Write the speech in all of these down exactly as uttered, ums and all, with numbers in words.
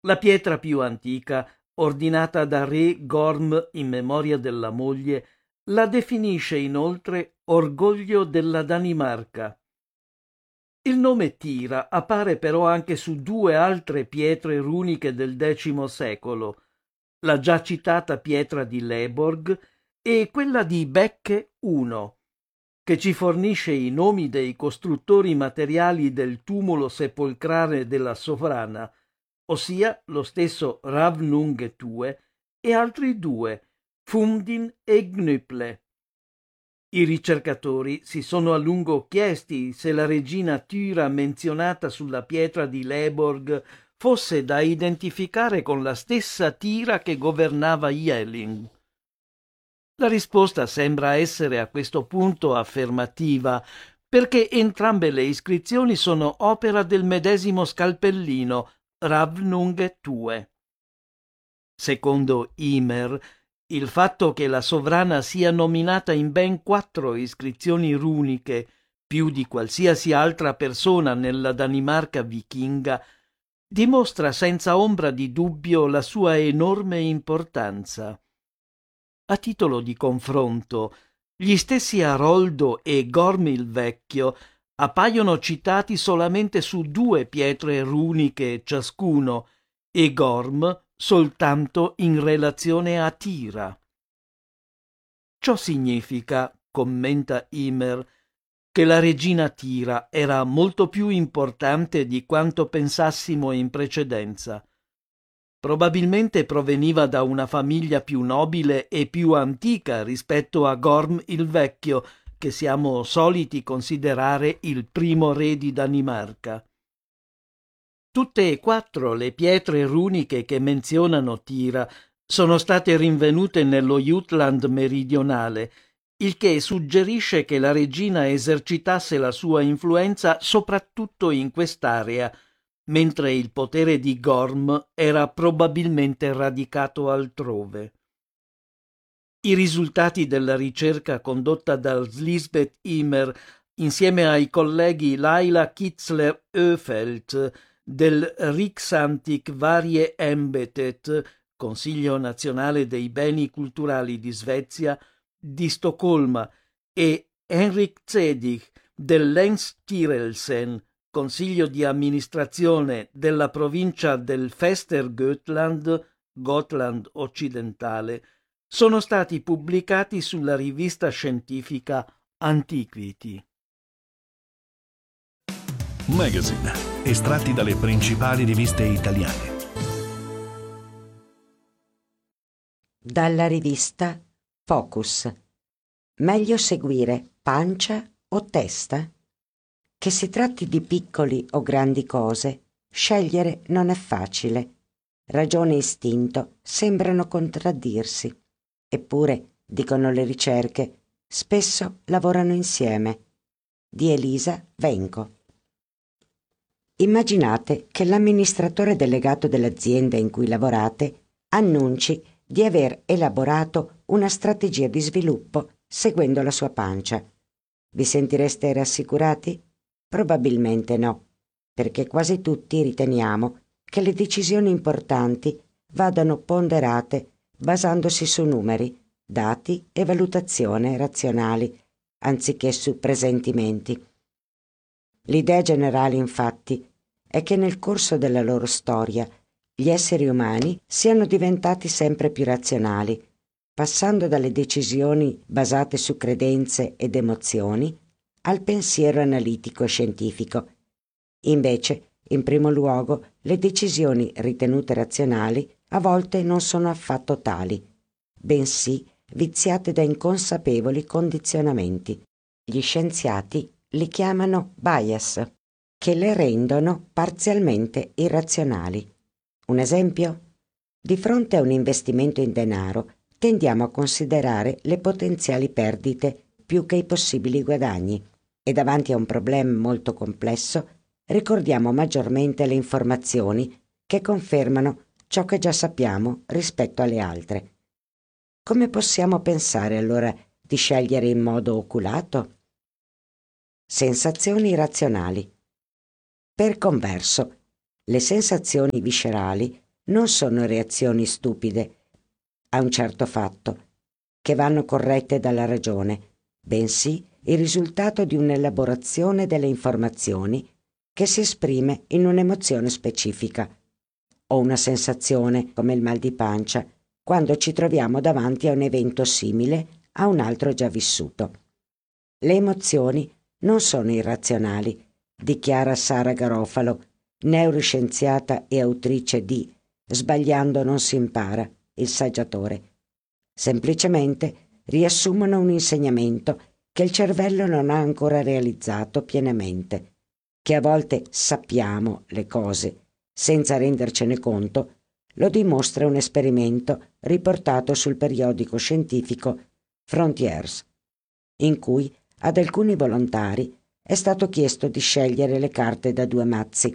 La pietra più antica, ordinata da re Gorm in memoria della moglie, la definisce inoltre orgoglio della Danimarca. Il nome Tira appare però anche su due altre pietre runiche del X secolo, la già citata pietra di Leborg e quella di Becche I, che ci fornisce i nomi dei costruttori materiali del tumulo sepolcrale della sovrana, ossia lo stesso Ravnunge Tue e altri due, Fundin e Gnuple. I ricercatori si sono a lungo chiesti se la regina Tyra menzionata sulla pietra di Leborg fosse da identificare con la stessa Tira che governava Jelling. La risposta sembra essere a questo punto affermativa, perché entrambe le iscrizioni sono opera del medesimo scalpellino, Ravnunge Tue. Secondo Ymer, il fatto che la sovrana sia nominata in ben quattro iscrizioni runiche, più di qualsiasi altra persona nella Danimarca vichinga, dimostra senza ombra di dubbio la sua enorme importanza. A titolo di confronto, gli stessi Aroldo e Gorm il Vecchio appaiono citati solamente su due pietre runiche ciascuno, e Gorm soltanto in relazione a Tira. Ciò significa, commenta Ymer, che la regina Tira era molto più importante di quanto pensassimo in precedenza. Probabilmente proveniva da una famiglia più nobile e più antica rispetto a Gorm il Vecchio, che siamo soliti considerare il primo re di Danimarca. Tutte e quattro le pietre runiche che menzionano Tira sono state rinvenute nello Jutland meridionale, il che suggerisce che la regina esercitasse la sua influenza soprattutto in quest'area, mentre il potere di Gorm era probabilmente radicato altrove. I risultati della ricerca condotta da Lisbeth Ymer insieme ai colleghi Laila Kitzler-Öfeldt del Riksantikvarieämbetet, Consiglio nazionale dei beni culturali di Svezia, di Stoccolma, e Henrik Zedig del Länsstyrelsen, Consiglio di amministrazione della provincia del Västergötland, Gotland occidentale, sono stati pubblicati sulla rivista scientifica Antiquity. Magazine, estratti dalle principali riviste italiane. Dalla rivista Focus. Meglio seguire pancia o testa? Che si tratti di piccoli o grandi cose, scegliere non è facile. Ragione e istinto sembrano contraddirsi. Eppure, dicono le ricerche, spesso lavorano insieme. Di Elisa Venco. Immaginate che l'amministratore delegato dell'azienda in cui lavorate annunci di aver elaborato una strategia di sviluppo seguendo la sua pancia. Vi sentireste rassicurati? Probabilmente no, perché quasi tutti riteniamo che le decisioni importanti vadano ponderate basandosi su numeri, dati e valutazione razionali, anziché su presentimenti. L'idea generale, infatti, è che nel corso della loro storia gli esseri umani siano diventati sempre più razionali, passando dalle decisioni basate su credenze ed emozioni al pensiero analitico e scientifico. Invece, in primo luogo, le decisioni ritenute razionali a volte non sono affatto tali, bensì viziate da inconsapevoli condizionamenti. Gli scienziati li chiamano bias, che le rendono parzialmente irrazionali. Un esempio? Di fronte a un investimento in denaro, tendiamo a considerare le potenziali perdite più che i possibili guadagni, e davanti a un problema molto complesso ricordiamo maggiormente le informazioni che confermano ciò che già sappiamo rispetto alle altre. Come possiamo pensare allora di scegliere in modo oculato? Sensazioni razionali. Per converso, le sensazioni viscerali non sono reazioni stupide a un certo fatto, che vanno corrette dalla ragione, bensì il risultato di un'elaborazione delle informazioni che si esprime in un'emozione specifica o una sensazione come il mal di pancia quando ci troviamo davanti a un evento simile a un altro già vissuto. Le emozioni non sono irrazionali, dichiara Sara Garofalo, neuroscienziata e autrice di Sbagliando non si impara, il saggiatore. Semplicemente riassumono un insegnamento che il cervello non ha ancora realizzato pienamente, che a volte sappiamo le cose senza rendercene conto. Lo dimostra un esperimento riportato sul periodico scientifico Frontiers, in cui ad alcuni volontari è stato chiesto di scegliere le carte da due mazzi.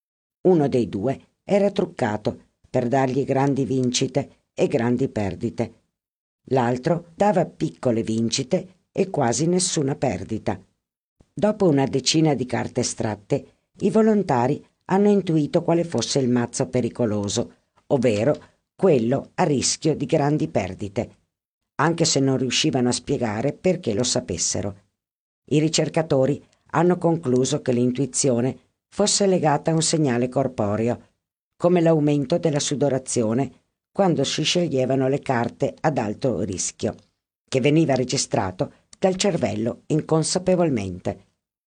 Uno dei due era truccato per dargli grandi vincite e grandi perdite. L'altro dava piccole vincite e quasi nessuna perdita. Dopo una decina di carte estratte, i volontari hanno intuito quale fosse il mazzo pericoloso, ovvero quello a rischio di grandi perdite, anche se non riuscivano a spiegare perché lo sapessero. I ricercatori hanno concluso che l'intuizione fosse legata a un segnale corporeo, come l'aumento della sudorazione quando si sceglievano le carte ad alto rischio, che veniva registrato dal cervello inconsapevolmente.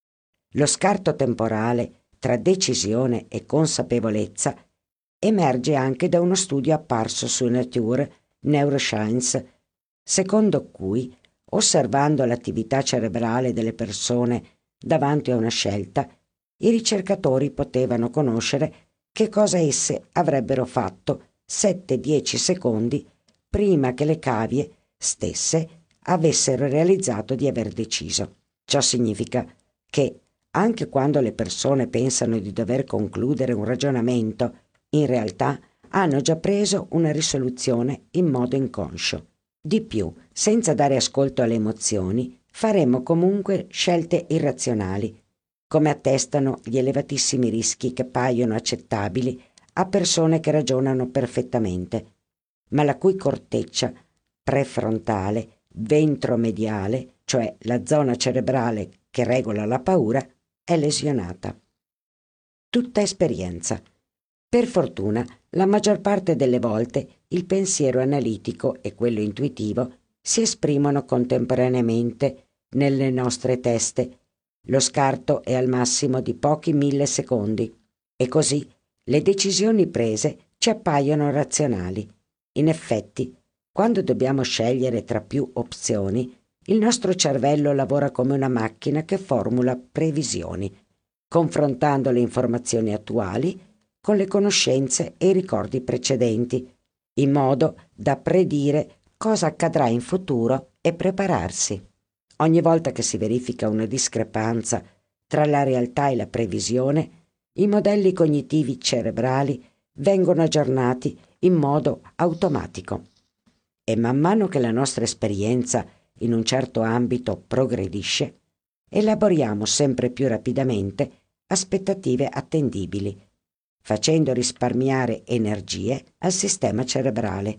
Lo scarto temporale tra decisione e consapevolezza emerge anche da uno studio apparso su Nature Neuroscience, secondo cui, osservando l'attività cerebrale delle persone davanti a una scelta, i ricercatori potevano conoscere che cosa esse avrebbero fatto sette dieci secondi prima che le cavie stesse avessero realizzato di aver deciso. Ciò significa che, anche quando le persone pensano di dover concludere un ragionamento, in realtà hanno già preso una risoluzione in modo inconscio. Di più, senza dare ascolto alle emozioni, faremo comunque scelte irrazionali, come attestano gli elevatissimi rischi che paiono accettabili a persone che ragionano perfettamente, ma la cui corteccia prefrontale, ventromediale, cioè la zona cerebrale che regola la paura, è lesionata. Tutta esperienza. Per fortuna, la maggior parte delle volte il pensiero analitico e quello intuitivo si esprimono contemporaneamente nelle nostre teste. Lo scarto è al massimo di pochi millisecondi e così le decisioni prese ci appaiono razionali. In effetti, quando dobbiamo scegliere tra più opzioni, il nostro cervello lavora come una macchina che formula previsioni, confrontando le informazioni attuali con le conoscenze e i ricordi precedenti, in modo da predire cosa accadrà in futuro e prepararsi. Ogni volta che si verifica una discrepanza tra la realtà e la previsione, i modelli cognitivi cerebrali vengono aggiornati in modo automatico. E man mano che la nostra esperienza in un certo ambito progredisce, elaboriamo sempre più rapidamente aspettative attendibili, facendo risparmiare energie al sistema cerebrale.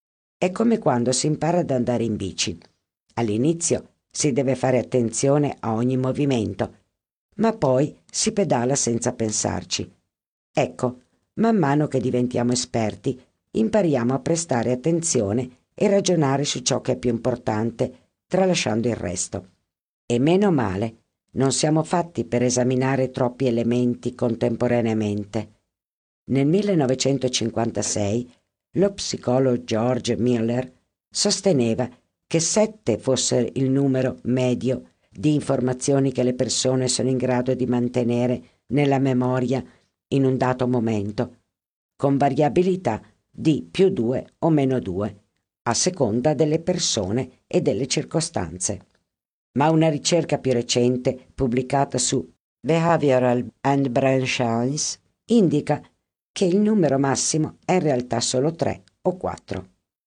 È come quando si impara ad andare in bici. All'inizio si deve fare attenzione a ogni movimento, ma poi si pedala senza pensarci. Ecco, man mano che diventiamo esperti, impariamo a prestare attenzione e ragionare su ciò che è più importante, tralasciando il resto. E meno male, non siamo fatti per esaminare troppi elementi contemporaneamente. Nel millenovecentocinquantasei lo psicologo George Miller sosteneva che sette fosse il numero medio di informazioni che le persone sono in grado di mantenere nella memoria in un dato momento, con variabilità di più due o meno due, a seconda delle persone e delle circostanze. Ma una ricerca più recente, pubblicata su Behavioral and Brain Science, indica che il numero massimo è in realtà solo tre o quattro.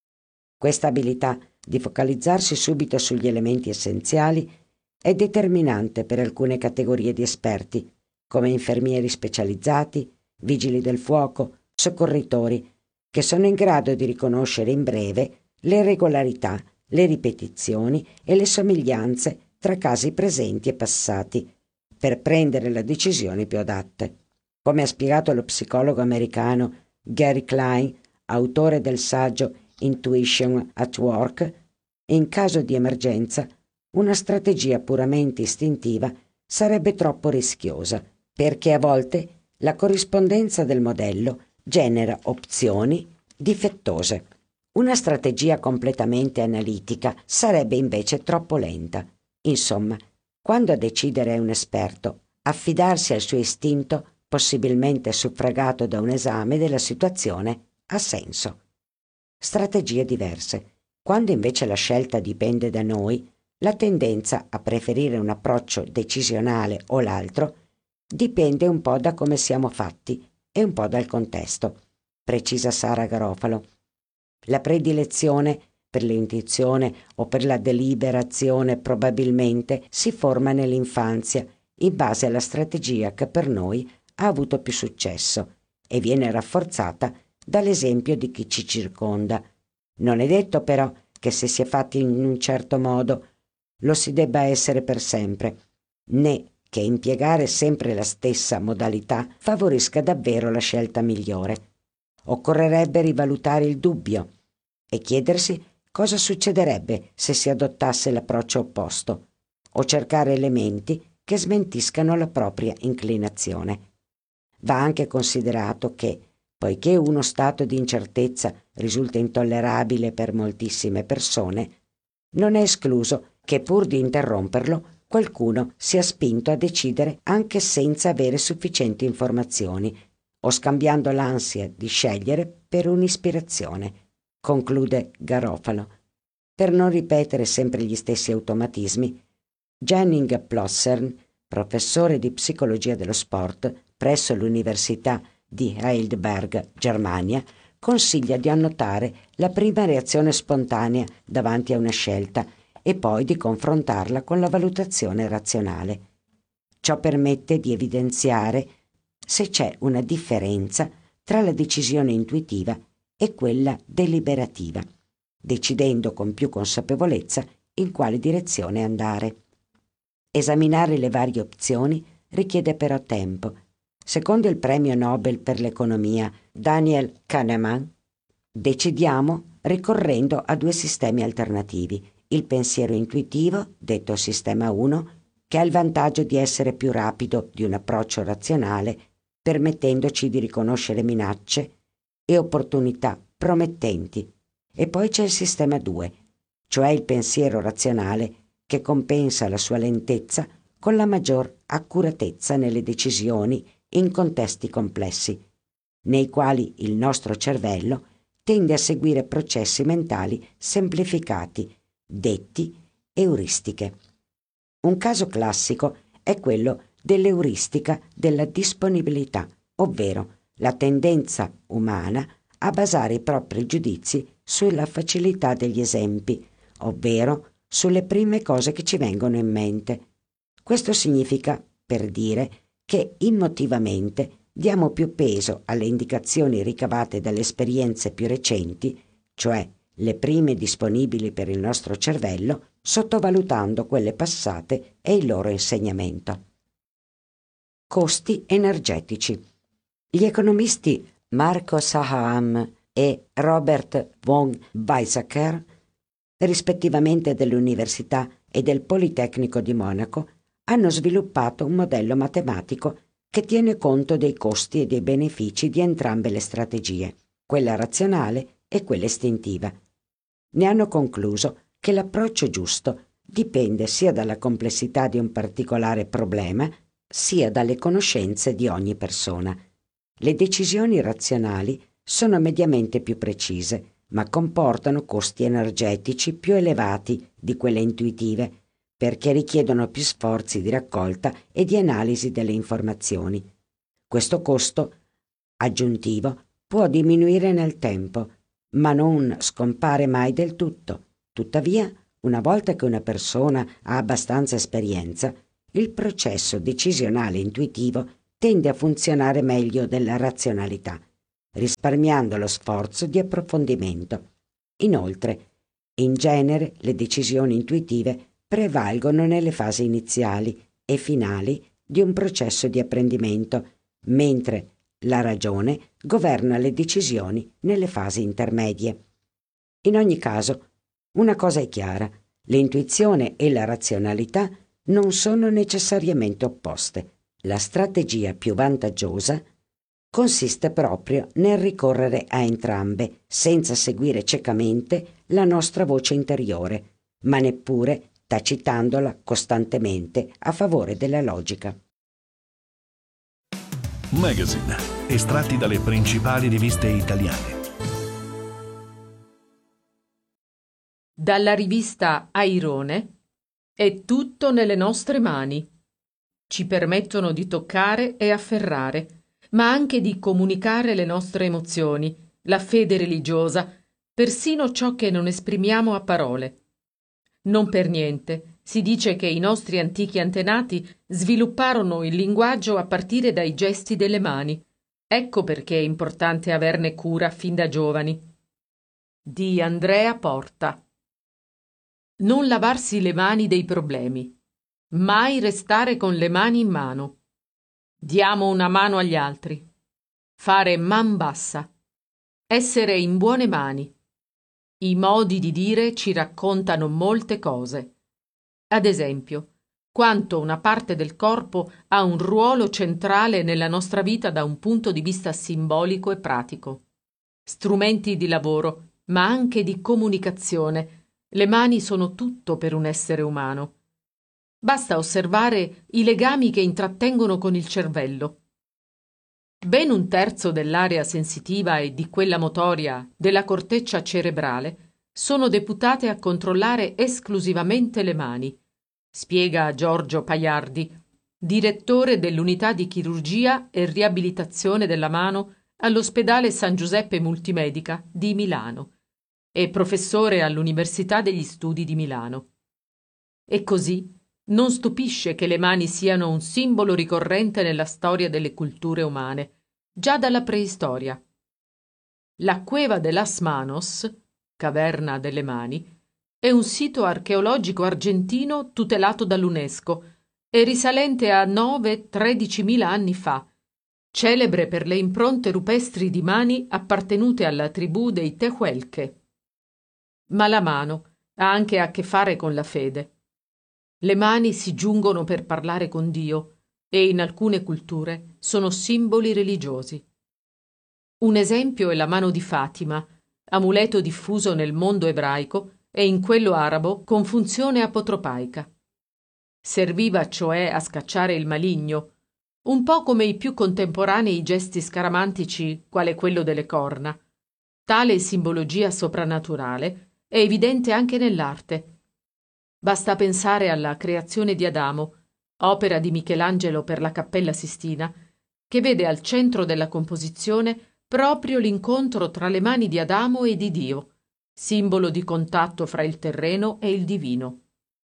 Questa abilità di focalizzarsi subito sugli elementi essenziali è determinante per alcune categorie di esperti, come infermieri specializzati, vigili del fuoco, soccorritori, che sono in grado di riconoscere in breve le regolarità, le ripetizioni e le somiglianze tra casi presenti e passati, per prendere le decisioni più adatte. Come ha spiegato lo psicologo americano Gary Klein, autore del saggio Intuition at Work, in caso di emergenza una strategia puramente istintiva sarebbe troppo rischiosa, perché a volte la corrispondenza del modello genera opzioni difettose. Una strategia completamente analitica sarebbe invece troppo lenta. Insomma, quando a decidere è un esperto, affidarsi al suo istinto, possibilmente suffragato da un esame della situazione, ha senso. Strategie diverse. Quando invece la scelta dipende da noi, la tendenza a preferire un approccio decisionale o l'altro dipende un po' da come siamo fatti e un po' dal contesto, precisa Sara Garofalo. La predilezione per l'intuizione o per la deliberazione probabilmente si forma nell'infanzia in base alla strategia che per noi ha avuto più successo e viene rafforzata dall'esempio di chi ci circonda. Non è detto però che se si è fatti in un certo modo lo si debba essere per sempre, né che impiegare sempre la stessa modalità favorisca davvero la scelta migliore. Occorrerebbe rivalutare il dubbio e chiedersi cosa succederebbe se si adottasse l'approccio opposto, o cercare elementi che smentiscano la propria inclinazione. Va anche considerato che, poiché uno stato di incertezza risulta intollerabile per moltissime persone, non è escluso che pur di interromperlo qualcuno sia spinto a decidere anche senza avere sufficienti informazioni o scambiando l'ansia di scegliere per un'ispirazione, conclude Garofalo. Per non ripetere sempre gli stessi automatismi, Henning Plossern, professore di psicologia dello sport presso l'Università di Heidelberg, Germania, consiglia di annotare la prima reazione spontanea davanti a una scelta e poi di confrontarla con la valutazione razionale. Ciò permette di evidenziare se c'è una differenza tra la decisione intuitiva e quella deliberativa, decidendo con più consapevolezza in quale direzione andare. Esaminare le varie opzioni richiede però tempo. Secondo il premio Nobel per l'economia Daniel Kahneman, decidiamo ricorrendo a due sistemi alternativi: il pensiero intuitivo, detto sistema uno, che ha il vantaggio di essere più rapido di un approccio razionale, permettendoci di riconoscere minacce e opportunità promettenti. E poi c'è il sistema due, cioè il pensiero razionale, che compensa la sua lentezza con la maggior accuratezza nelle decisioni in contesti complessi, nei quali il nostro cervello tende a seguire processi mentali semplificati, detti euristiche. Un caso classico è quello dell'euristica della disponibilità, ovvero la tendenza umana a basare i propri giudizi sulla facilità degli esempi, ovvero sulle prime cose che ci vengono in mente. Questo significa, per dire, che emotivamente diamo più peso alle indicazioni ricavate dalle esperienze più recenti, cioè le prime disponibili per il nostro cervello, sottovalutando quelle passate e il loro insegnamento. Costi energetici. Gli economisti Marco Saham e Robert von Weizsäcker, rispettivamente dell'Università e del Politecnico di Monaco, hanno sviluppato un modello matematico che tiene conto dei costi e dei benefici di entrambe le strategie, quella razionale e quella istintiva. Ne hanno concluso che l'approccio giusto dipende sia dalla complessità di un particolare problema, sia dalle conoscenze di ogni persona. Le decisioni razionali sono mediamente più precise, ma comportano costi energetici più elevati di quelle intuitive, perché richiedono più sforzi di raccolta e di analisi delle informazioni. Questo costo aggiuntivo può diminuire nel tempo, ma non scompare mai del tutto. Tuttavia, una volta che una persona ha abbastanza esperienza, il processo decisionale intuitivo tende a funzionare meglio della razionalità. risparmiando lo sforzo di approfondimento. Inoltre, in genere le decisioni intuitive prevalgono nelle fasi iniziali e finali di un processo di apprendimento, mentre la ragione governa le decisioni nelle fasi intermedie. In ogni caso, una cosa è chiara: l'intuizione e la razionalità non sono necessariamente opposte. La strategia più vantaggiosa consiste proprio nel ricorrere a entrambe, senza seguire ciecamente la nostra voce interiore, ma neppure tacitandola costantemente a favore della logica. Magazine, estratti dalle principali riviste italiane. Dalla rivista Airone è tutto nelle nostre mani. Ci permettono di toccare e afferrare, ma anche di comunicare le nostre emozioni, la fede religiosa, persino ciò che non esprimiamo a parole. Non per niente si dice che i nostri antichi antenati svilupparono il linguaggio a partire dai gesti delle mani. Ecco perché è importante averne cura fin da giovani. Di Andrea Porta. Non lavarsi le mani dei problemi. Mai restare con le mani in mano. Diamo una mano agli altri. Fare man bassa. Essere in buone mani. I modi di dire ci raccontano molte cose. Ad esempio, quanto una parte del corpo ha un ruolo centrale nella nostra vita da un punto di vista simbolico e pratico. Strumenti di lavoro, ma anche di comunicazione. Le mani sono tutto per un essere umano. Basta osservare i legami che intrattengono con il cervello. Ben un terzo dell'area sensitiva e di quella motoria della corteccia cerebrale sono deputate a controllare esclusivamente le mani, spiega Giorgio Paiardi, direttore dell'unità di chirurgia e riabilitazione della mano all'ospedale San Giuseppe Multimedica di Milano e professore all'Università degli Studi di Milano. E così non stupisce che le mani siano un simbolo ricorrente nella storia delle culture umane, già dalla preistoria. La Cueva de las Manos, caverna delle mani, è un sito archeologico argentino tutelato dall'UNESCO e risalente a nove tredicimila anni fa, celebre per le impronte rupestri di mani appartenute alla tribù dei Tehuelche. Ma la mano ha anche a che fare con la fede. Le mani si giungono per parlare con Dio e in alcune culture sono simboli religiosi. Un esempio è la mano di Fatima, amuleto diffuso nel mondo ebraico e in quello arabo con funzione apotropaica. Serviva cioè a scacciare il maligno, un po' come i più contemporanei gesti scaramantici quale quello delle corna. Tale simbologia soprannaturale è evidente anche nell'arte. Basta pensare alla creazione di Adamo, opera di Michelangelo per la Cappella Sistina, che vede al centro della composizione proprio l'incontro tra le mani di Adamo e di Dio, simbolo di contatto fra il terreno e il divino.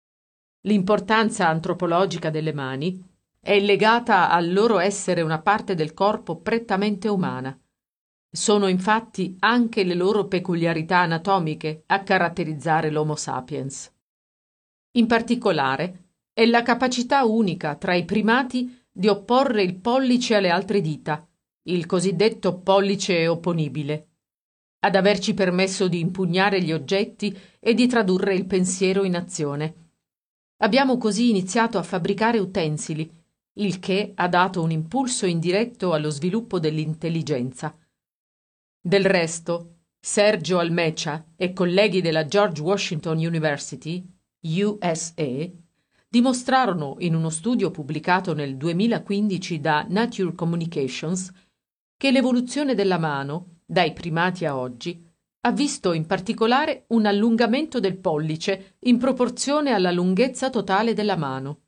L'importanza antropologica delle mani è legata al loro essere una parte del corpo prettamente umana. Sono infatti anche le loro peculiarità anatomiche a caratterizzare l'Homo sapiens. In particolare, è la capacità unica tra i primati di opporre il pollice alle altre dita, il cosiddetto pollice opponibile, ad averci permesso di impugnare gli oggetti e di tradurre il pensiero in azione. Abbiamo così iniziato a fabbricare utensili, il che ha dato un impulso indiretto allo sviluppo dell'intelligenza. Del resto, Sergio Almecia e colleghi della George Washington University, U S A, dimostrarono in uno studio pubblicato nel duemilaquindici da Nature Communications che l'evoluzione della mano, dai primati a oggi, ha visto in particolare un allungamento del pollice in proporzione alla lunghezza totale della mano.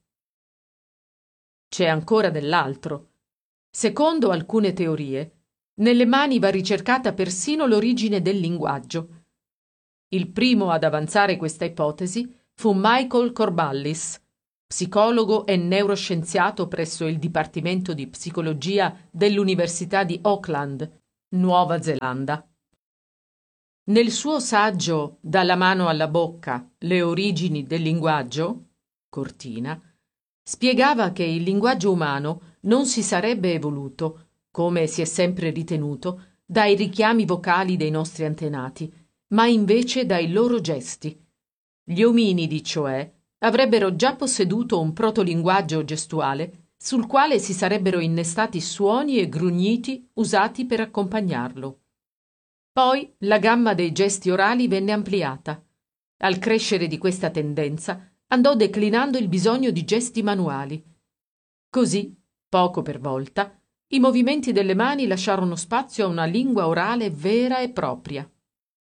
C'è ancora dell'altro. Secondo alcune teorie, nelle mani va ricercata persino l'origine del linguaggio. Il primo ad avanzare questa ipotesi fu Michael Corballis, psicologo e neuroscienziato presso il Dipartimento di Psicologia dell'Università di Auckland Nuova Zelanda. Nel suo saggio Dalla mano alla bocca, le origini del linguaggio, Cortina, spiegava che il linguaggio umano non si sarebbe evoluto, come si è sempre ritenuto, dai richiami vocali dei nostri antenati, ma invece dai loro gesti. Gli ominidi, cioè, avrebbero già posseduto un protolinguaggio gestuale sul quale si sarebbero innestati suoni e grugniti usati per accompagnarlo. Poi la gamma dei gesti orali venne ampliata. Al crescere di questa tendenza andò declinando il bisogno di gesti manuali. Così, poco per volta, i movimenti delle mani lasciarono spazio a una lingua orale vera e propria.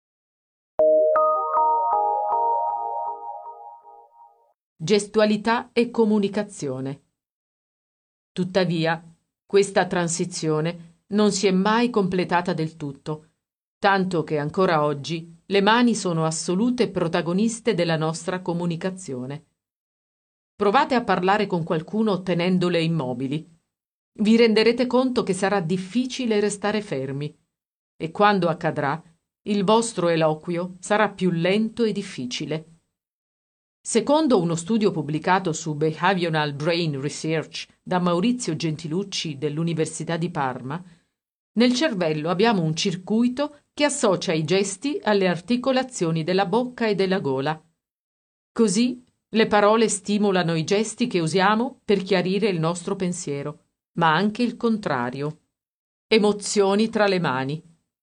Gestualità e comunicazione. Tuttavia, questa transizione non si è mai completata del tutto, tanto che ancora oggi le mani sono assolute protagoniste della nostra comunicazione. Provate a parlare con qualcuno tenendole immobili. Vi renderete conto che sarà difficile restare fermi e quando accadrà, il vostro eloquio sarà più lento e difficile. Secondo uno studio pubblicato su Behavioral Brain Research da Maurizio Gentilucci dell'Università di Parma, nel cervello abbiamo un circuito che associa i gesti alle articolazioni della bocca e della gola. Così le parole stimolano i gesti che usiamo per chiarire il nostro pensiero, ma anche il contrario. Emozioni tra le mani.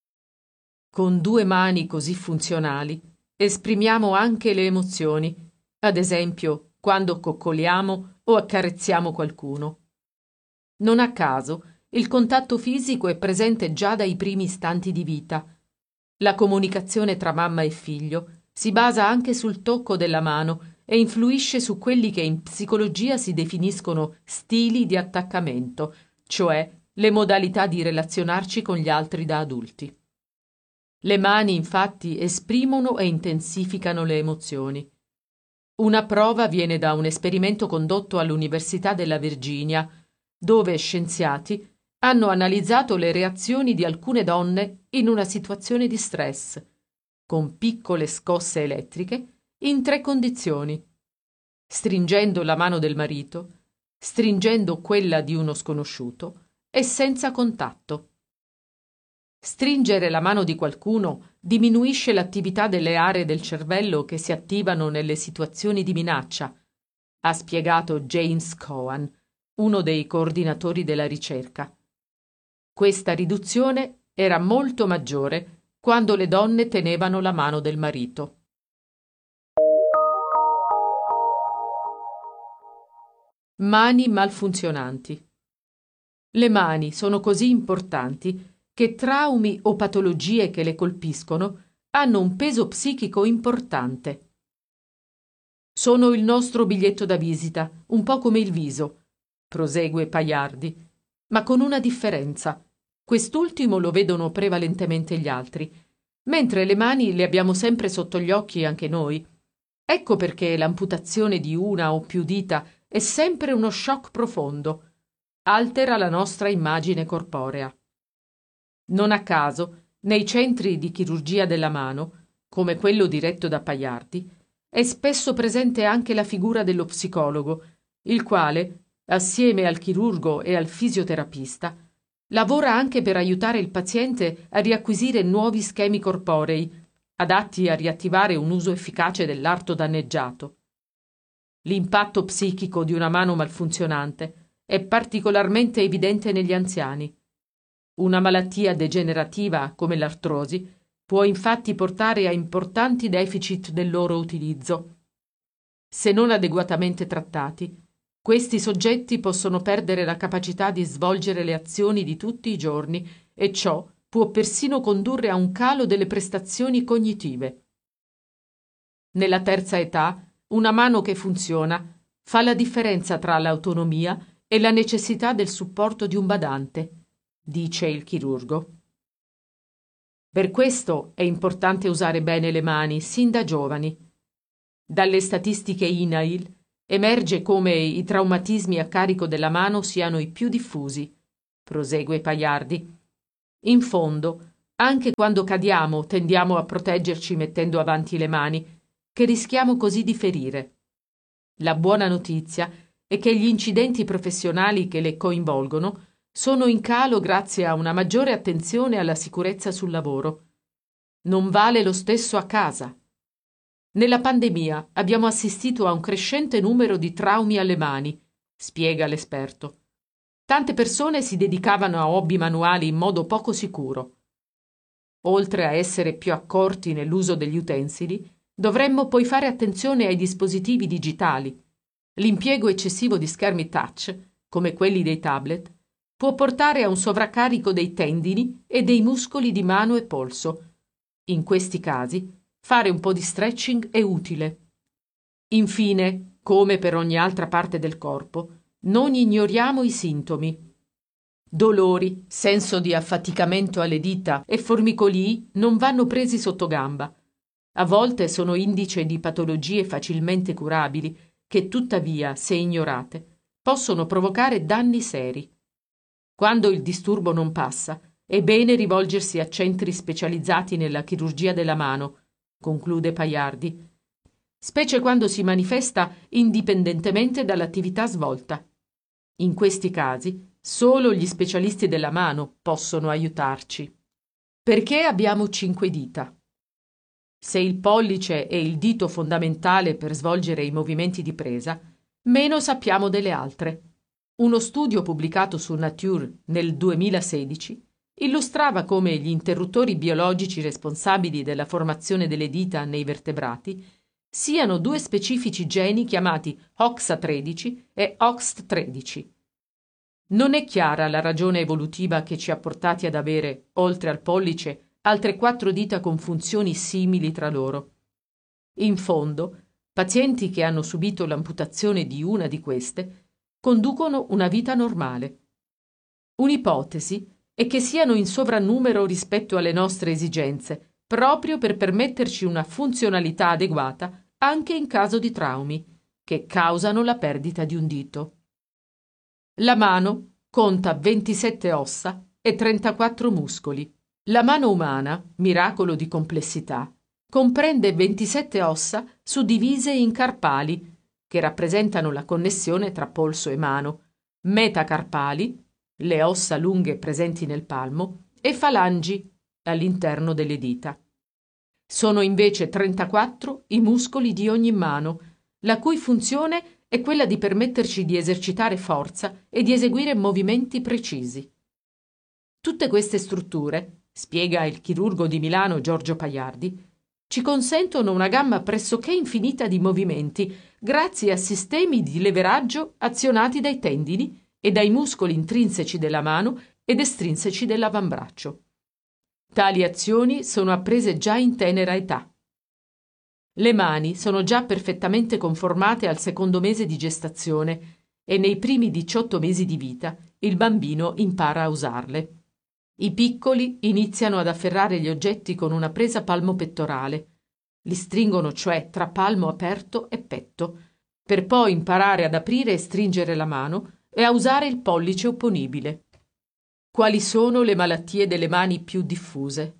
Con due mani così funzionali esprimiamo anche le emozioni, ad esempio quando coccoliamo o accarezziamo qualcuno. Non a caso, il contatto fisico è presente già dai primi istanti di vita. La comunicazione tra mamma e figlio si basa anche sul tocco della mano e influisce su quelli che in psicologia si definiscono stili di attaccamento, cioè le modalità di relazionarci con gli altri da adulti. Le mani, infatti, esprimono e intensificano le emozioni. Una prova viene da un esperimento condotto all'Università della Virginia, dove scienziati hanno analizzato le reazioni di alcune donne in una situazione di stress, con piccole scosse elettriche, in tre condizioni: stringendo la mano del marito, stringendo quella di uno sconosciuto e senza contatto. Stringere la mano di qualcuno diminuisce l'attività delle aree del cervello che si attivano nelle situazioni di minaccia, ha spiegato James Cohen, uno dei coordinatori della ricerca. Questa riduzione era molto maggiore quando le donne tenevano la mano del marito. Mani malfunzionanti. Le mani sono così importanti che traumi o patologie che le colpiscono hanno un peso psichico importante. Sono il nostro biglietto da visita, un po' come il viso, prosegue Pagliardi, ma con una differenza. Quest'ultimo lo vedono prevalentemente gli altri, mentre le mani le abbiamo sempre sotto gli occhi anche noi. Ecco perché l'amputazione di una o più dita è sempre uno shock profondo, altera la nostra immagine corporea. Non a caso, nei centri di chirurgia della mano, come quello diretto da Pagliardi, è spesso presente anche la figura dello psicologo, il quale, assieme al chirurgo e al fisioterapista, lavora anche per aiutare il paziente a riacquisire nuovi schemi corporei, adatti a riattivare un uso efficace dell'arto danneggiato. L'impatto psichico di una mano malfunzionante è particolarmente evidente negli anziani. Una malattia degenerativa come l'artrosi può infatti portare a importanti deficit del loro utilizzo. Se non adeguatamente trattati, questi soggetti possono perdere la capacità di svolgere le azioni di tutti i giorni e ciò può persino condurre a un calo delle prestazioni cognitive. Nella terza età, una mano che funziona fa la differenza tra l'autonomia e la necessità del supporto di un badante, dice il chirurgo. Per questo è importante usare bene le mani sin da giovani. Dalle statistiche I N A I L emerge come i traumatismi a carico della mano siano i più diffusi, prosegue Pagliardi. In fondo, anche quando cadiamo tendiamo a proteggerci mettendo avanti le mani, che rischiamo così di ferire. La buona notizia è che gli incidenti professionali che le coinvolgono sono in calo grazie a una maggiore attenzione alla sicurezza sul lavoro. Non vale lo stesso a casa. Nella pandemia abbiamo assistito a un crescente numero di traumi alle mani, spiega l'esperto. Tante persone si dedicavano a hobby manuali in modo poco sicuro. Oltre a essere più accorti nell'uso degli utensili, dovremmo poi fare attenzione ai dispositivi digitali. L'impiego eccessivo di schermi touch, come quelli dei tablet, può portare a un sovraccarico dei tendini e dei muscoli di mano e polso. In questi casi, fare un po' di stretching è utile. Infine, come per ogni altra parte del corpo, non ignoriamo i sintomi. Dolori, senso di affaticamento alle dita e formicolii non vanno presi sotto gamba. A volte sono indice di patologie facilmente curabili che, tuttavia, se ignorate, possono provocare danni seri. Quando il disturbo non passa, è bene rivolgersi a centri specializzati nella chirurgia della mano, conclude Paiardi, specie quando si manifesta indipendentemente dall'attività svolta. In questi casi, solo gli specialisti della mano possono aiutarci. Perché abbiamo cinque dita? Se il pollice è il dito fondamentale per svolgere i movimenti di presa, meno sappiamo delle altre. Uno studio pubblicato su Nature nel duemilasedici illustrava come gli interruttori biologici responsabili della formazione delle dita nei vertebrati siano due specifici geni chiamati O X A tredici e O X T tredici. Non è chiara la ragione evolutiva che ci ha portati ad avere, oltre al pollice, altre quattro dita con funzioni simili tra loro. In fondo, pazienti che hanno subito l'amputazione di una di queste conducono una vita normale. Un'ipotesi è che siano in sovrannumero rispetto alle nostre esigenze, proprio per permetterci una funzionalità adeguata anche in caso di traumi, che causano la perdita di un dito. La mano conta ventisette ossa e trentaquattro muscoli. La mano umana, miracolo di complessità, comprende ventisette ossa suddivise in carpali, che rappresentano la connessione tra polso e mano, metacarpali, le ossa lunghe presenti nel palmo, e falangi, all'interno delle dita. Sono invece trentaquattro i muscoli di ogni mano, la cui funzione è quella di permetterci di esercitare forza e di eseguire movimenti precisi. Tutte queste strutture, spiega il chirurgo di Milano Giorgio Paiardi, ci consentono una gamma pressoché infinita di movimenti grazie a sistemi di leveraggio azionati dai tendini e dai muscoli intrinseci della mano ed estrinseci dell'avambraccio. Tali azioni sono apprese già in tenera età. Le mani sono già perfettamente conformate al secondo mese di gestazione e nei primi diciotto mesi di vita il bambino impara a usarle. I piccoli iniziano ad afferrare gli oggetti con una presa palmo-pettorale. Li stringono cioè tra palmo aperto e petto, per poi imparare ad aprire e stringere la mano e a usare il pollice opponibile. Quali sono le malattie delle mani più diffuse?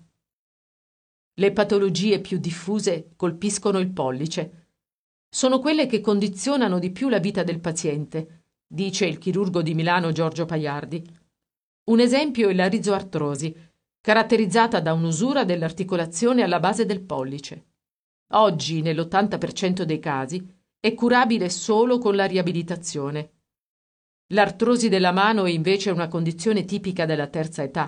Le patologie più diffuse colpiscono il pollice. Sono quelle che condizionano di più la vita del paziente, dice il chirurgo di Milano Giorgio Paiardi. Un esempio è la rizoartrosi, caratterizzata da un'usura dell'articolazione alla base del pollice. Oggi, nell'ottanta per cento dei casi, è curabile solo con la riabilitazione. L'artrosi della mano è invece una condizione tipica della terza età.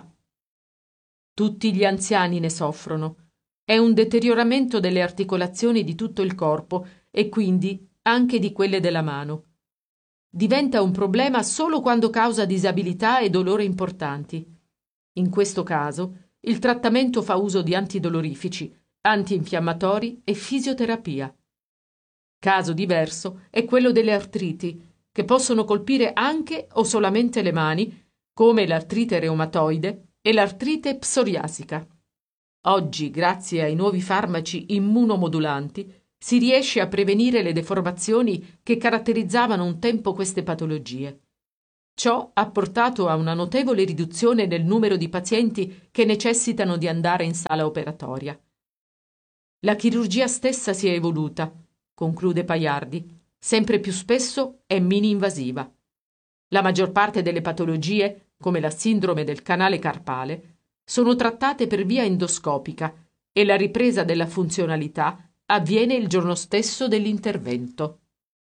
Tutti gli anziani ne soffrono. È un deterioramento delle articolazioni di tutto il corpo e quindi anche di quelle della mano. Diventa un problema solo quando causa disabilità e dolore importanti. In questo caso, il trattamento fa uso di antidolorifici, antinfiammatori e fisioterapia. Caso diverso è quello delle artriti, che possono colpire anche o solamente le mani, come l'artrite reumatoide e l'artrite psoriasica. Oggi, grazie ai nuovi farmaci immunomodulanti, si riesce a prevenire le deformazioni che caratterizzavano un tempo queste patologie. Ciò ha portato a una notevole riduzione nel numero di pazienti che necessitano di andare in sala operatoria. La chirurgia stessa si è evoluta, conclude Paiardi, sempre più spesso è mini-invasiva. La maggior parte delle patologie, come la sindrome del canale carpale, sono trattate per via endoscopica e la ripresa della funzionalità avviene il giorno stesso dell'intervento.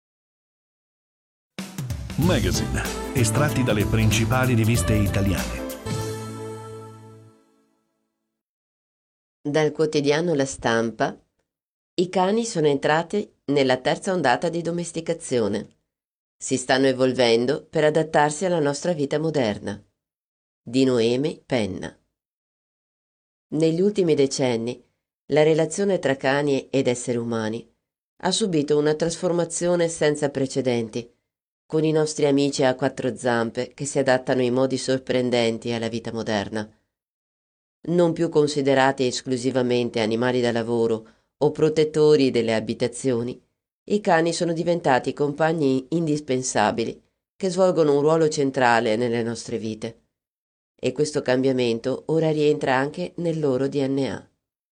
Magazine, estratti dalle principali riviste italiane. Dal quotidiano La Stampa, i cani sono entrati nella terza ondata di domesticazione. Si stanno evolvendo per adattarsi alla nostra vita moderna. Di Noemi Penna. Negli ultimi decenni, la relazione tra cani ed esseri umani ha subito una trasformazione senza precedenti, con i nostri amici a quattro zampe che si adattano in modi sorprendenti alla vita moderna. Non più considerati esclusivamente animali da lavoro o protettori delle abitazioni, i cani sono diventati compagni indispensabili che svolgono un ruolo centrale nelle nostre vite. E questo cambiamento ora rientra anche nel loro D N A.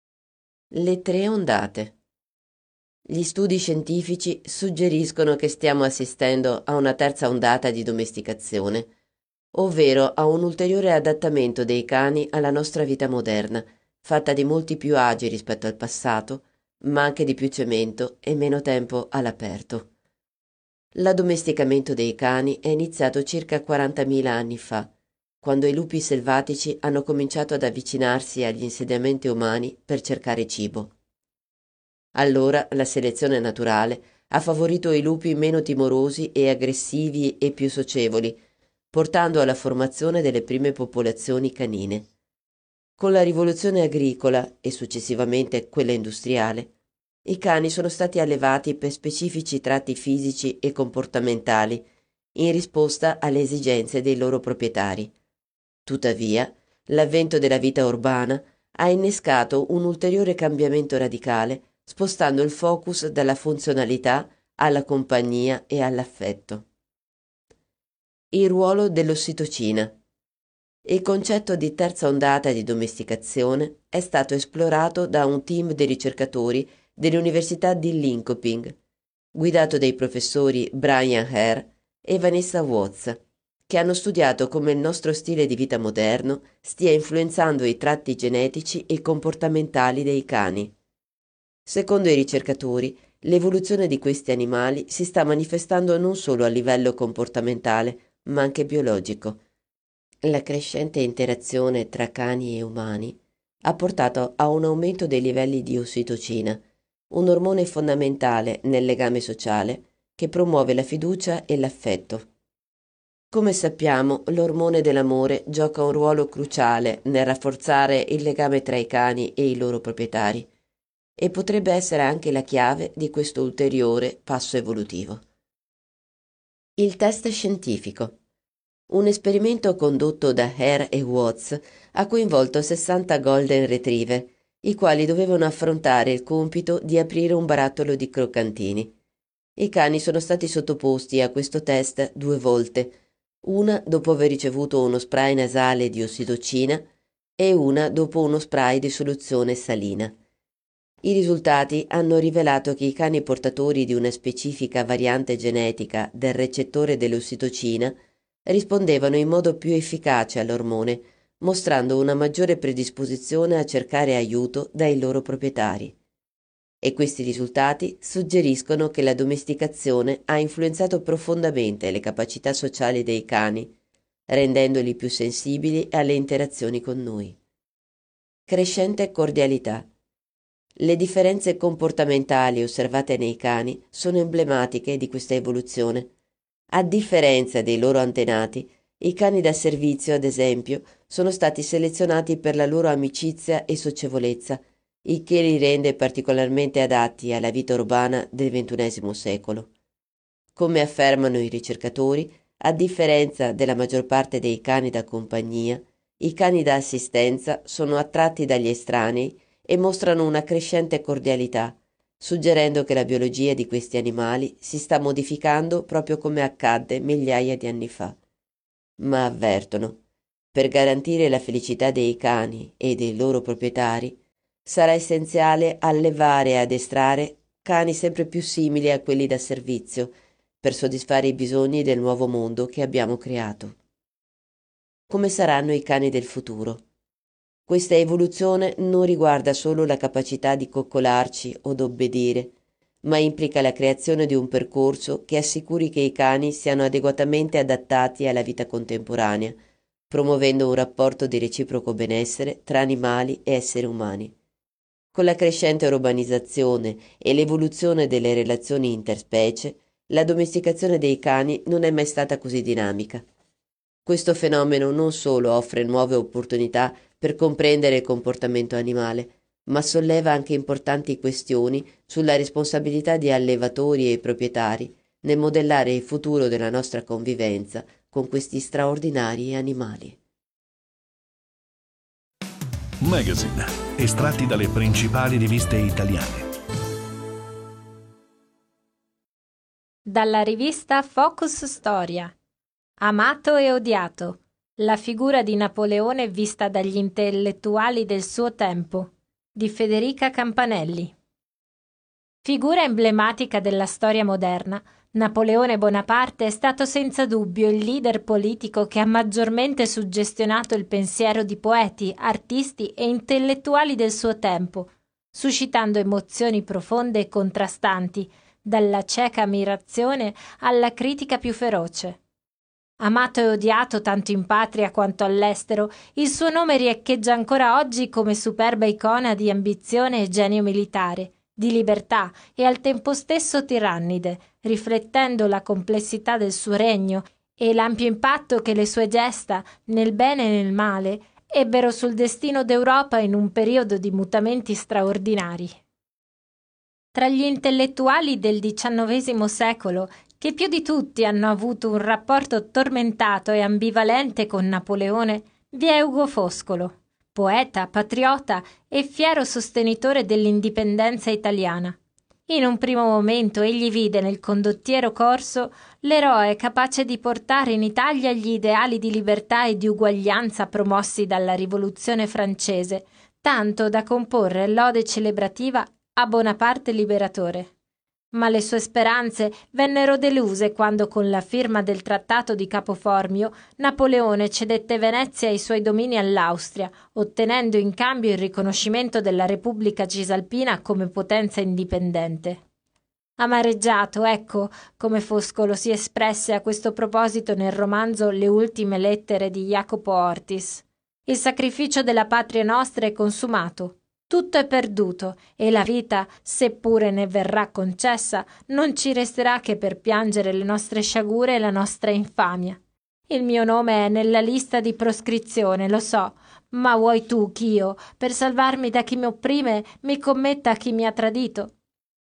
Le tre ondate. Gli studi scientifici suggeriscono che stiamo assistendo a una terza ondata di domesticazione, ovvero a un ulteriore adattamento dei cani alla nostra vita moderna, fatta di molti più agi rispetto al passato, ma anche di più cemento e meno tempo all'aperto. L'addomesticamento dei cani è iniziato circa quarantamila anni fa, quando i lupi selvatici hanno cominciato ad avvicinarsi agli insediamenti umani per cercare cibo. Allora la selezione naturale ha favorito i lupi meno timorosi e aggressivi e più socievoli, portando alla formazione delle prime popolazioni canine. Con la rivoluzione agricola e successivamente quella industriale, i cani sono stati allevati per specifici tratti fisici e comportamentali in risposta alle esigenze dei loro proprietari. Tuttavia, l'avvento della vita urbana ha innescato un ulteriore cambiamento radicale, spostando il focus dalla funzionalità alla compagnia e all'affetto. Il ruolo dell'ossitocina. Il concetto di terza ondata di domesticazione è stato esplorato da un team di ricercatori dell'Università di Linköping, guidato dai professori Brian Hare e Vanessa Watts, che hanno studiato come il nostro stile di vita moderno stia influenzando i tratti genetici e comportamentali dei cani. Secondo i ricercatori, l'evoluzione di questi animali si sta manifestando non solo a livello comportamentale, ma anche biologico. La crescente interazione tra cani e umani ha portato a un aumento dei livelli di ossitocina, un ormone fondamentale nel legame sociale che promuove la fiducia e l'affetto. Come sappiamo, l'ormone dell'amore gioca un ruolo cruciale nel rafforzare il legame tra i cani e i loro proprietari e potrebbe essere anche la chiave di questo ulteriore passo evolutivo. Il test scientifico. Un esperimento condotto da Hare e Watts ha coinvolto sessanta Golden Retriever, i quali dovevano affrontare il compito di aprire un barattolo di croccantini. I cani sono stati sottoposti a questo test due volte, una dopo aver ricevuto uno spray nasale di ossitocina e una dopo uno spray di soluzione salina. I risultati hanno rivelato che i cani portatori di una specifica variante genetica del recettore dell'ossitocina rispondevano in modo più efficace all'ormone, mostrando una maggiore predisposizione a cercare aiuto dai loro proprietari. E questi risultati suggeriscono che la domesticazione ha influenzato profondamente le capacità sociali dei cani, rendendoli più sensibili alle interazioni con noi. Crescente cordialità. Le differenze comportamentali osservate nei cani sono emblematiche di questa evoluzione. A differenza dei loro antenati, i cani da servizio, ad esempio, sono stati selezionati per la loro amicizia e socievolezza, il che li rende particolarmente adatti alla vita urbana del ventunesimo secolo. Come affermano i ricercatori, a differenza della maggior parte dei cani da compagnia, i cani da assistenza sono attratti dagli estranei e mostrano una crescente cordialità, suggerendo che la biologia di questi animali si sta modificando proprio come accadde migliaia di anni fa. ma avvertono: per garantire la felicità dei cani e dei loro proprietari sarà essenziale allevare e addestrare cani sempre più simili a quelli da servizio per soddisfare i bisogni del nuovo mondo che abbiamo creato. Come saranno i cani del futuro? Questa evoluzione non riguarda solo la capacità di coccolarci o d'obbedire, ma implica la creazione di un percorso che assicuri che i cani siano adeguatamente adattati alla vita contemporanea, promuovendo un rapporto di reciproco benessere tra animali e esseri umani. Con la crescente urbanizzazione e l'evoluzione delle relazioni interspecie, la domesticazione dei cani non è mai stata così dinamica. Questo fenomeno non solo offre nuove opportunità per comprendere il comportamento animale, ma solleva anche importanti questioni sulla responsabilità di allevatori e proprietari nel modellare il futuro della nostra convivenza con questi straordinari animali. Magazine, estratti dalle principali riviste italiane. Dalla rivista Focus Storia. Amato e odiato. La figura di Napoleone vista dagli intellettuali del suo tempo, di Federica Campanelli. Figura emblematica della storia moderna, Napoleone Bonaparte è stato senza dubbio il leader politico che ha maggiormente suggestionato il pensiero di poeti, artisti e intellettuali del suo tempo, suscitando emozioni profonde e contrastanti, dalla cieca ammirazione alla critica più feroce. Amato e odiato tanto in patria quanto all'estero, il suo nome riecheggia ancora oggi come superba icona di ambizione e genio militare, di libertà e al tempo stesso tirannide, riflettendo la complessità del suo regno e l'ampio impatto che le sue gesta, nel bene e nel male, ebbero sul destino d'Europa in un periodo di mutamenti straordinari. Tra gli intellettuali del diciannovesimo secolo, che più di tutti hanno avuto un rapporto tormentato e ambivalente con Napoleone, vi è Ugo Foscolo, poeta, patriota e fiero sostenitore dell'indipendenza italiana. In un primo momento egli vide nel condottiero corso l'eroe capace di portare in Italia gli ideali di libertà e di uguaglianza promossi dalla Rivoluzione francese, tanto da comporre l'ode celebrativa a Bonaparte liberatore. Ma le sue speranze vennero deluse quando, con la firma del Trattato di Capo Formio, Napoleone cedette Venezia e i suoi domini all'Austria, ottenendo in cambio il riconoscimento della Repubblica Cisalpina come potenza indipendente. Amareggiato, ecco come Foscolo si espresse a questo proposito nel romanzo Le ultime lettere di Jacopo Ortis. Il sacrificio della patria nostra è consumato. Tutto è perduto e la vita, seppure ne verrà concessa, non ci resterà che per piangere le nostre sciagure e la nostra infamia. Il mio nome è nella lista di proscrizione, lo so, ma vuoi tu ch'io, per salvarmi da chi mi opprime, mi commetta a chi mi ha tradito?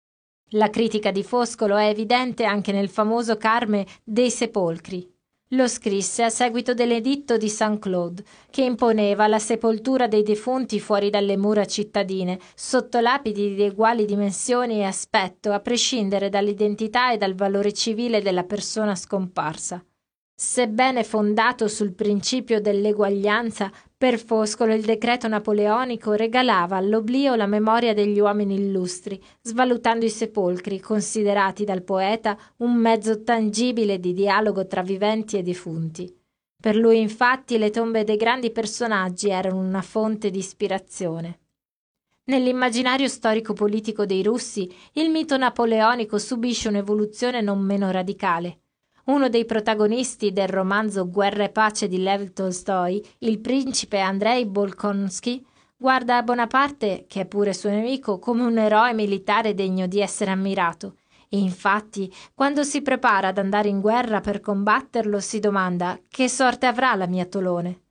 La critica di Foscolo è evidente anche nel famoso Carme dei Sepolcri. Lo scrisse a seguito dell'editto di Saint-Claude, che imponeva la sepoltura dei defunti fuori dalle mura cittadine, sotto lapidi di uguali dimensioni e aspetto, a prescindere dall'identità e dal valore civile della persona scomparsa. Sebbene fondato sul principio dell'eguaglianza, per Foscolo il decreto napoleonico regalava all'oblio la memoria degli uomini illustri, svalutando i sepolcri, considerati dal poeta un mezzo tangibile di dialogo tra viventi e defunti. Per lui, infatti, le tombe dei grandi personaggi erano una fonte di ispirazione. Nell'immaginario storico-politico dei russi, il mito napoleonico subisce un'evoluzione non meno radicale. Uno dei protagonisti del romanzo Guerra e pace di Lev Tolstoi, il principe Andrei Bolkonsky, guarda a Bonaparte, che è pure suo nemico, come un eroe militare degno di essere ammirato. E infatti, quando si prepara ad andare in guerra per combatterlo, si domanda: che sorte avrà la mia Tolone?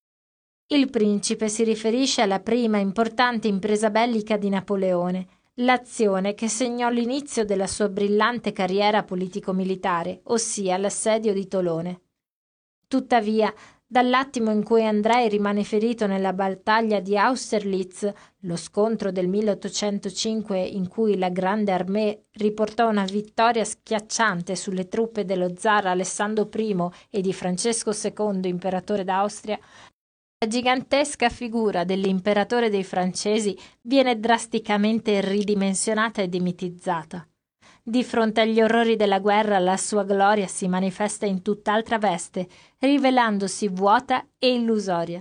Il principe si riferisce alla prima importante impresa bellica di Napoleone, l'azione che segnò l'inizio della sua brillante carriera politico-militare, ossia l'assedio di Tolone. Tuttavia, Dall'attimo in cui Andrej rimane ferito nella battaglia di Austerlitz, lo scontro del milleottocentocinque in cui la Grande Armée riportò una vittoria schiacciante sulle truppe dello zar Alessandro I e di Francesco secondo, imperatore d'Austria, la gigantesca figura dell'imperatore dei francesi viene drasticamente ridimensionata e demitizzata. Di fronte agli orrori della guerra, la sua gloria si manifesta in tutt'altra veste, rivelandosi vuota e illusoria.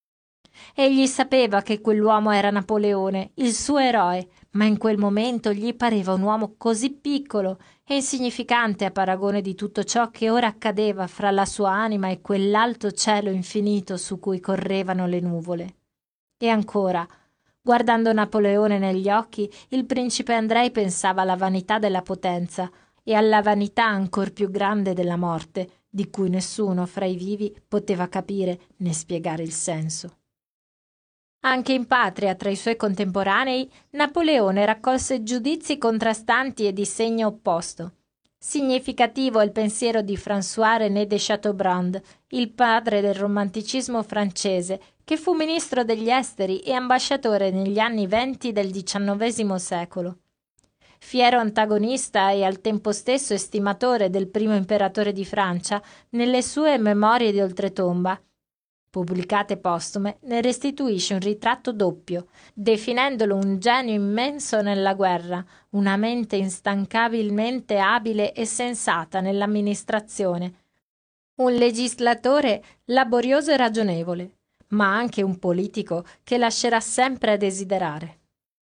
Egli sapeva che quell'uomo era Napoleone, il suo eroe, ma in quel momento gli pareva un uomo così piccolo e insignificante a paragone di tutto ciò che ora accadeva fra la sua anima e quell'alto cielo infinito su cui correvano le nuvole. E ancora, guardando Napoleone negli occhi, il principe Andrej pensava alla vanità della potenza e alla vanità ancor più grande della morte, di cui nessuno fra i vivi poteva capire né spiegare il senso. Anche in patria, tra i suoi contemporanei, Napoleone raccolse giudizi contrastanti e di segno opposto. Significativo è il pensiero di François-René de Chateaubriand, il padre del romanticismo francese, che fu ministro degli esteri e ambasciatore negli anni venti del diciannovesimo secolo. Fiero antagonista e al tempo stesso estimatore del primo imperatore di Francia, nelle sue Memorie di oltretomba, pubblicate postume, ne restituisce un ritratto doppio, definendolo un genio immenso nella guerra, una mente instancabilmente abile e sensata nell'amministrazione, un legislatore laborioso e ragionevole, ma anche un politico che lascerà sempre a desiderare.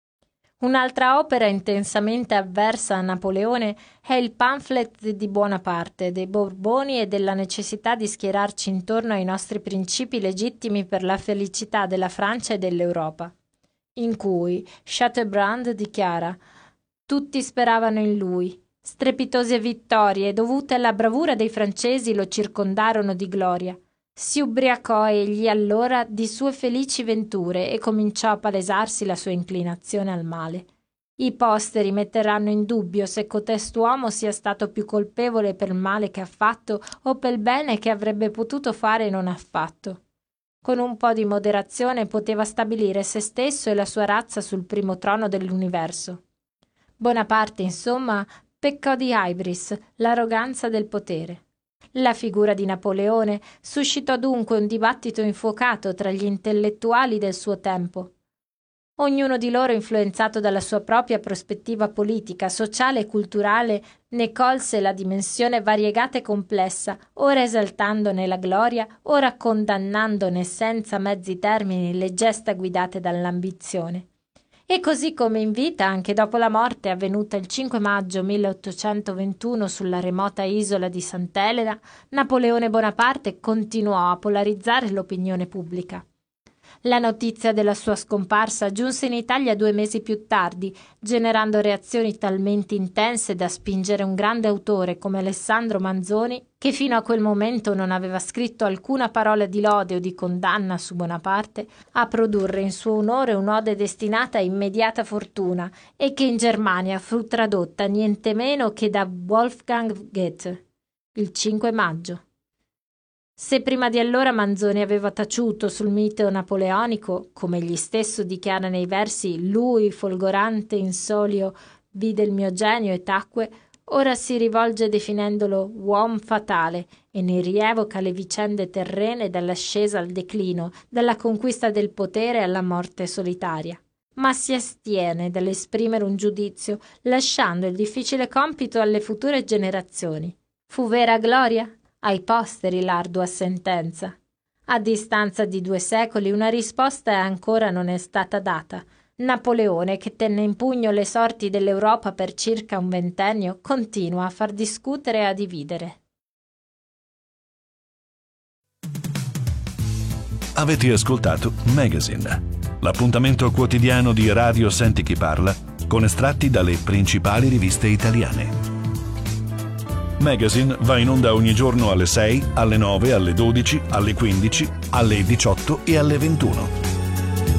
Un'altra opera intensamente avversa a Napoleone è il pamphlet di Buonaparte, dei Borboni e della necessità di schierarci intorno ai nostri principi legittimi per la felicità della Francia e dell'Europa, in cui Chateaubriand dichiara: «Tutti speravano in lui. Strepitose vittorie dovute alla bravura dei francesi lo circondarono di gloria. Si ubriacò egli allora di sue felici venture e cominciò a palesarsi la sua inclinazione al male. I posteri metteranno in dubbio se cotest'uomo sia stato più colpevole per il male che ha fatto o per il bene che avrebbe potuto fare e non ha fatto. Con un po' di moderazione poteva stabilire se stesso e la sua razza sul primo trono dell'universo. Bonaparte, insomma, peccò di hybris, l'arroganza del potere. La figura di Napoleone suscitò dunque un dibattito infuocato tra gli intellettuali del suo tempo. Ognuno di loro, influenzato dalla sua propria prospettiva politica, sociale e culturale, ne colse la dimensione variegata e complessa, ora esaltandone la gloria, ora condannandone senza mezzi termini le gesta guidate dall'ambizione. E così come in vita, anche dopo la morte avvenuta il cinque maggio milleottocentoventuno sulla remota isola di Sant'Elena, Napoleone Bonaparte continuò a polarizzare l'opinione pubblica. La notizia della sua scomparsa giunse in Italia due mesi più tardi, generando reazioni talmente intense da spingere un grande autore come Alessandro Manzoni, che fino a quel momento non aveva scritto alcuna parola di lode o di condanna su Bonaparte, a produrre in suo onore un'ode destinata a immediata fortuna e che in Germania fu tradotta niente meno che da Wolfgang Goethe, il cinque maggio. Se prima di allora Manzoni aveva taciuto sul mito napoleonico, come egli stesso dichiara nei versi «Lui, folgorante in solio, vide il mio genio e tacque», ora si rivolge definendolo uom fatale e ne rievoca le vicende terrene dall'ascesa al declino, dalla conquista del potere alla morte solitaria. Ma si astiene dall'esprimere un giudizio, lasciando il difficile compito alle future generazioni. Fu vera gloria? Ai posteri l'ardua sentenza. A distanza di due secoli una risposta ancora non è stata data. Napoleone, che tenne in pugno le sorti dell'Europa per circa un ventennio, continua a far discutere e a dividere. Avete ascoltato Magazine, l'appuntamento quotidiano di Radio Senti Chi Parla con estratti dalle principali riviste italiane. Magazine va in onda ogni giorno alle sei, alle nove, alle dodici, alle quindici, alle diciotto e alle ventuno.